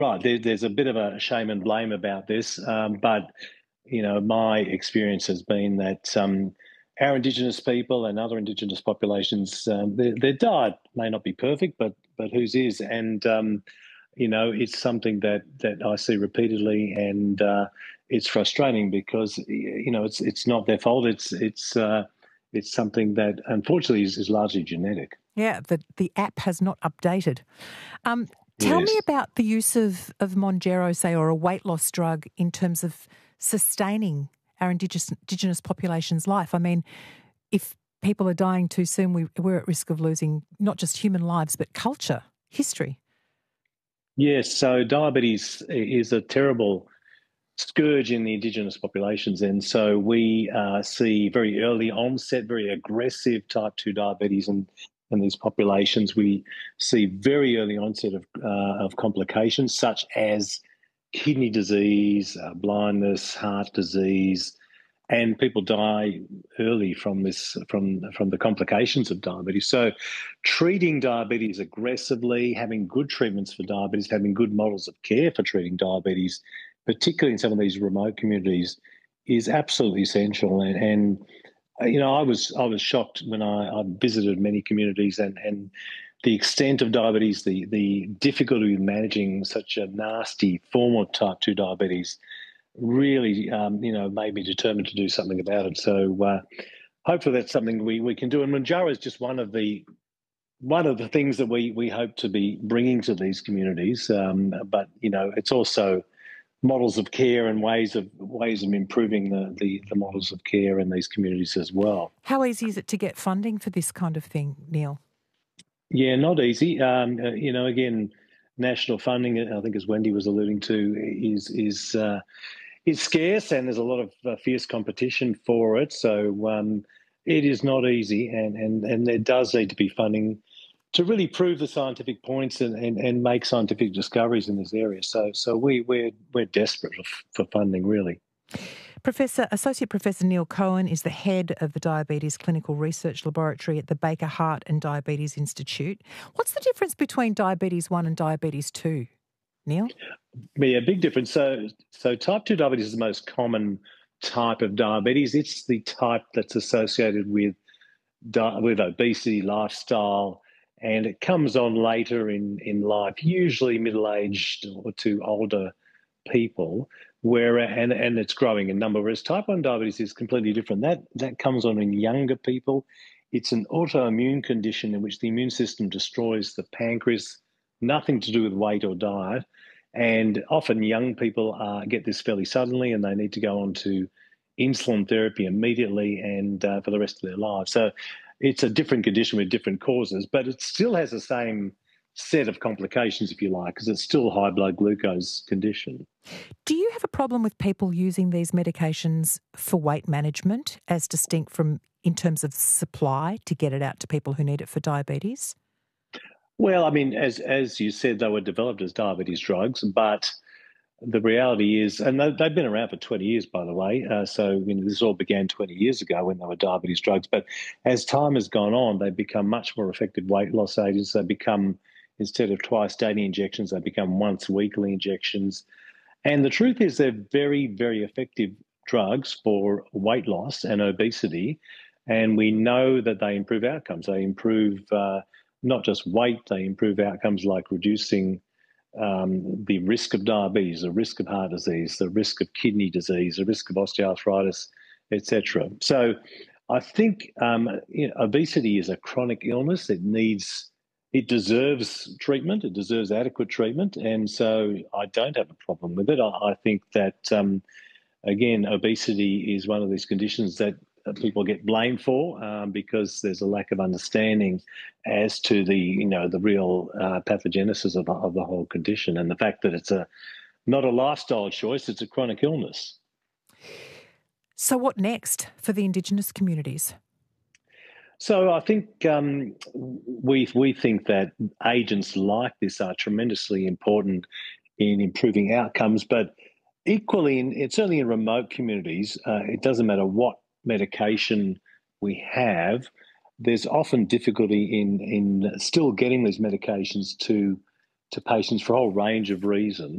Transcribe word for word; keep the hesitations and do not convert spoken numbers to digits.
Right, there, there's a bit of a shame and blame about this, um, but you know, my experience has been that um, our Indigenous people and other Indigenous populations, um, their, their diet may not be perfect, but but whose is, and um, you know, it's something that that I see repeatedly, and uh, it's frustrating because you know it's it's not their fault. It's it's uh, it's something that unfortunately is, is largely genetic. Yeah, the, the app has not updated. Um, tell me Yes. about the use of, of Monjero, say, or a weight loss drug in terms of sustaining our Indigenous, Indigenous population's life. I mean, if people are dying too soon, we, we're at risk of losing not just human lives, but culture, history. Yes, so diabetes is a terrible scourge in the Indigenous populations. And so we uh, see very early onset, very aggressive type two diabetes in, in these populations. We see very early onset of, uh, of complications such as kidney disease, uh, blindness, heart disease, and people die early from this from from the complications of diabetes. So treating diabetes aggressively, having good treatments for diabetes, having good models of care for treating diabetes, particularly in some of these remote communities, is absolutely essential. And, and uh, you know, I was I was shocked when I, I visited many communities and and the extent of diabetes, the the difficulty in managing such a nasty form of type two diabetes really, um, you know, made me determined to do something about it. So uh, hopefully that's something we, we can do. And Manjaro is just one of the one of the things that we we hope to be bringing to these communities. Um, but you know, it's also models of care and ways of ways of improving the, the the models of care in these communities as well. How easy is it to get funding for this kind of thing, Neil? Yeah, not easy. Um, uh, you know, again, national funding, I think, as Wendy was alluding to, is is uh, is scarce, and there's a lot of uh, fierce competition for it. So um, it is not easy, and and and there does need to be funding to really prove the scientific points and, and, and make scientific discoveries in this area. So so we we're we're desperate for, for funding, really. Professor, Associate Professor Neil Cohen is the head of the Diabetes Clinical Research Laboratory at the Baker Heart and Diabetes Institute. What's the difference between diabetes one and diabetes two, Neil? Yeah, big difference. So so type two diabetes is the most common type of diabetes. It's the type that's associated with di- with obesity, lifestyle, and it comes on later in, in life, usually middle-aged or to older people, where and and it's growing in number. Whereas type one diabetes is completely different. That that comes on in younger people. It's an autoimmune condition in which the immune system destroys the pancreas, nothing to do with weight or diet. And often young people uh, get this fairly suddenly, and they need to go on to insulin therapy immediately and uh, for the rest of their lives. So it's a different condition with different causes, but it still has the same set of complications, if you like, because it's still a high blood glucose condition. Do you have a problem with people using these medications for weight management as distinct from in terms of supply to get it out to people who need it for diabetes? Well, I mean, as as you said, they were developed as diabetes drugs, but the reality is, and they, they've been around for twenty years, by the way. Uh, so you know, this all began twenty years ago when they were diabetes drugs. But as time has gone on, they've become much more effective weight loss agents. They become, instead of twice daily injections, they become once weekly injections. And the truth is, they're very, very effective drugs for weight loss and obesity. And we know that they improve outcomes. They improve uh, not just weight, they improve outcomes like reducing um, the risk of diabetes, the risk of heart disease, the risk of kidney disease, the risk of osteoarthritis, et cetera. So I think um, you know, obesity is a chronic illness. It needs, it deserves treatment. It deserves adequate treatment. And so I don't have a problem with it. I, I think that, um, again, obesity is one of these conditions that uh, people get blamed for um, because there's a lack of understanding as to the you know the real uh, pathogenesis of, of the whole condition and the fact that it's a not a lifestyle choice, it's a chronic illness. So what next for the Indigenous communities? So I think um, we we think that agents like this are tremendously important in improving outcomes, but equally, in, in certainly in remote communities, uh, it doesn't matter what medication we have. There's often difficulty in in still getting these medications to to patients for a whole range of reasons.